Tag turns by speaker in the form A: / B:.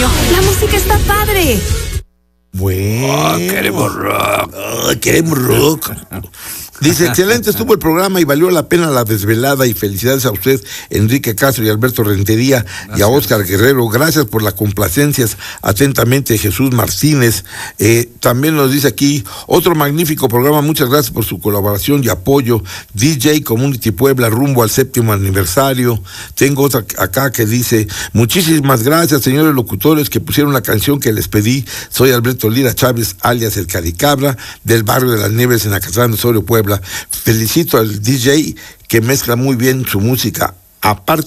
A: radio. La música está padre.
B: Bueno.
C: Queremos rock.
B: Queremos rock. Dice, excelente estuvo el programa y valió la pena la desvelada, y felicidades a usted, Enrique Castro y Alberto Rentería. Gracias. Y a Óscar Guerrero, gracias por las complacencias. Atentamente, Jesús Martínez. También nos dice aquí, otro magnífico programa, muchas gracias por su colaboración y apoyo. DJ Community Puebla, rumbo al 7º aniversario. Tengo otra acá que dice, muchísimas gracias, señores locutores, que pusieron la canción que les pedí. Soy Alberto Lira Chávez, alias El Caricabra, del barrio de Las Nieves, en Acatlán de Osorio, Puebla. Felicito al DJ que mezcla muy bien su música. Aparte